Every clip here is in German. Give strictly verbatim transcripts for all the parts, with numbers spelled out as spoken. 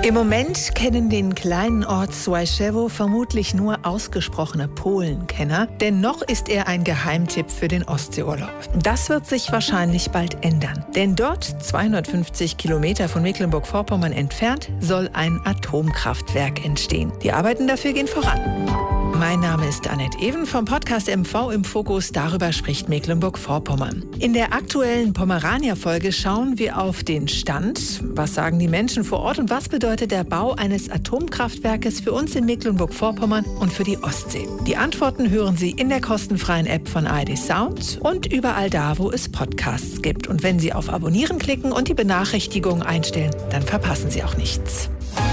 Im Moment kennen den kleinen Ort Służewo vermutlich nur ausgesprochene Polenkenner, denn noch ist er ein Geheimtipp für den Ostseeurlaub. Das wird sich wahrscheinlich bald ändern, denn dort, zweihundertfünfzig Kilometer von Mecklenburg-Vorpommern entfernt, soll ein Atomkraftwerk entstehen. Die Arbeiten dafür gehen voran. Mein Name ist Annette Even vom Podcast M V im Fokus. Darüber spricht Mecklenburg-Vorpommern. In der aktuellen Pomerania-Folge schauen wir auf den Stand. Was sagen die Menschen vor Ort und was bedeutet der Bau eines Atomkraftwerkes für uns in Mecklenburg-Vorpommern und für die Ostsee? Die Antworten hören Sie in der kostenfreien App von A R D Sound und überall da, wo es Podcasts gibt. Und wenn Sie auf Abonnieren klicken und die Benachrichtigungen einstellen, dann verpassen Sie auch nichts.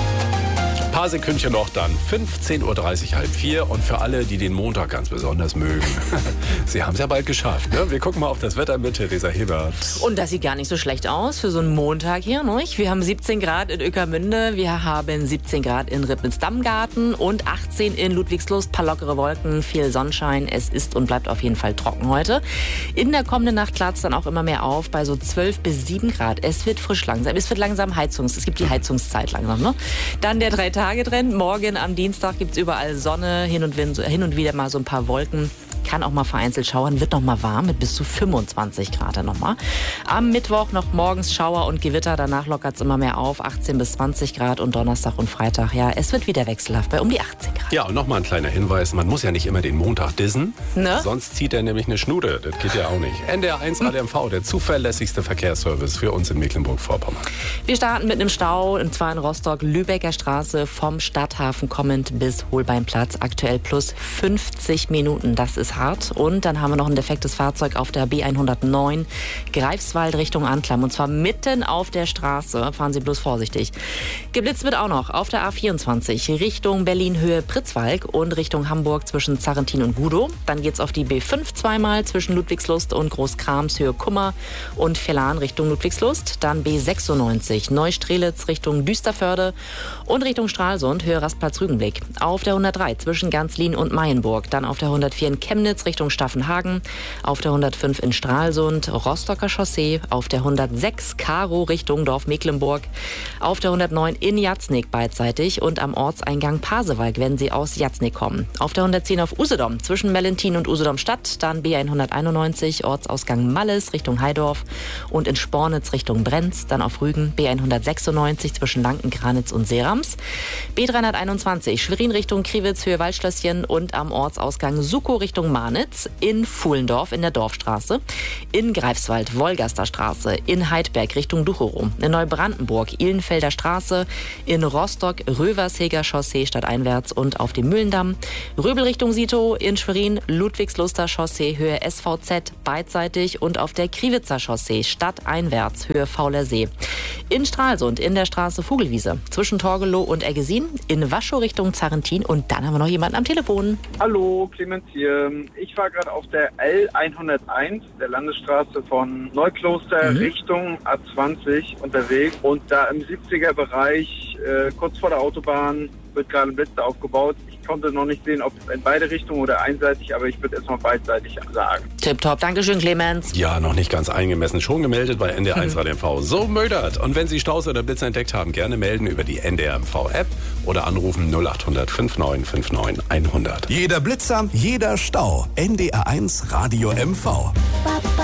Ein paar Sekündchen noch, dann fünfzehn Uhr dreißig, halb vier. Und für alle, die den Montag ganz besonders mögen, Sie haben es ja bald geschafft. Ne? Wir gucken mal auf das Wetter mit Theresa Hebert. Und das sieht gar nicht so schlecht aus für so einen Montag hier. Nicht? Wir haben siebzehn Grad in Ueckermünde, wir haben siebzehn Grad in Rippens-Dammgarten und achtzehn in Ludwigslust. Paar lockere Wolken, viel Sonnenschein. Es ist und bleibt auf jeden Fall trocken heute. In der kommenden Nacht klart es dann auch immer mehr auf bei so zwölf bis sieben Grad. Es wird frisch langsam. Es wird langsam Heizungs. Es gibt die Heizungszeit langsam. Ne? Dann der drei Tage Trend. Morgen am Dienstag gibt es überall Sonne, hin und, hin und wieder mal so ein paar Wolken. Kann auch mal vereinzelt schauern, wird noch mal warm mit bis zu fünfundzwanzig Grad dann noch mal. Am Mittwoch noch morgens Schauer und Gewitter, danach lockert es immer mehr auf, achtzehn bis zwanzig Grad und Donnerstag und Freitag, ja, es wird wieder wechselhaft bei um die achtzehn Grad. Ja, und nochmal ein kleiner Hinweis, man muss ja nicht immer den Montag dissen, ne? Sonst zieht er nämlich eine Schnude, das geht ja auch nicht. N D R eins Radio M V, der zuverlässigste Verkehrsservice für uns in Mecklenburg-Vorpommern. Wir starten mit einem Stau, und zwar in Rostock, Lübecker Straße, vom Stadthafen kommend bis Holbeinplatz, aktuell plus fünfzig Minuten, das ist hart. Und dann haben wir noch ein defektes Fahrzeug auf der B hundertneun, Greifswald Richtung Anklam. Und zwar mitten auf der Straße. Fahren Sie bloß vorsichtig. Geblitzt wird auch noch auf der A vierundzwanzig Richtung Berlin-Höhe Pritzwalk und Richtung Hamburg zwischen Zarrentin und Gudow. Dann geht's auf die B fünf zweimal zwischen Ludwigslust und Großkrams Höhe Kummer und Vellan Richtung Ludwigslust. Dann B sechsundneunzig Neustrelitz Richtung Düsterförde und Richtung Stralsund Höhe Rastplatz Rügenblick. Auf der hundertdrei zwischen Ganzlin und Mayenburg. Dann auf der hundertvier in Chemnitz Richtung Staffenhagen, auf der hundertfünf in Stralsund, Rostocker Chaussee, auf der hundertsechs Karo Richtung Dorf Mecklenburg, auf der hundertneun in Jatznik beidseitig und am Ortseingang Pasewalk, wenn Sie aus Jatznik kommen. Auf der hundertzehn auf Usedom zwischen Mellentin und Usedom Stadt, dann B hunderteinundneunzig Ortsausgang Malles Richtung Heidorf und in Spornitz Richtung Brenz, dann auf Rügen B hundertsechsundneunzig zwischen Lanken, Granitz und Serams, B dreihunderteinundzwanzig Schwerin Richtung Kriwitz Höhe Waldschlösschen und am Ortsausgang Sukow Richtung Marnitz, in Fuhlendorf in der Dorfstraße, in Greifswald Wolgaster Straße, in Heidberg Richtung Ducherow, in Neubrandenburg Ihlenfelder Straße, in Rostock Röversheger Chaussee stadteinwärts und auf dem Mühlendamm, Röbel Richtung Sito, in Schwerin Ludwigsluster Chaussee Höhe S V Z beidseitig und auf der Kriwitzer Chaussee stadteinwärts Höhe Fauler See. In Stralsund in der Straße Vogelwiese zwischen Torgelow und Eggesin, in Waschow Richtung Zarrentin und dann haben wir noch jemanden am Telefon. Hallo, Clemens hier. Ich war gerade auf der L hunderteins, der Landesstraße von Neukloster, mhm. Richtung A zwanzig unterwegs. Und da im siebziger Bereich, äh, kurz vor der Autobahn, wird gerade ein Blitzer aufgebaut. Ich konnte noch nicht sehen, ob es in beide Richtungen oder einseitig, aber ich würde erstmal beidseitig sagen. Tipptopp, Dankeschön, Clemens. Ja, noch nicht ganz eingemessen. Schon gemeldet bei N D R eins Radio M V. So mödert. Und wenn Sie Staus oder Blitzer entdeckt haben, gerne melden über die N D R M V-App oder anrufen null acht hundert neunundfünfzig neunundfünfzig hundert. Jeder Blitzer, jeder Stau. N D R eins Radio M V.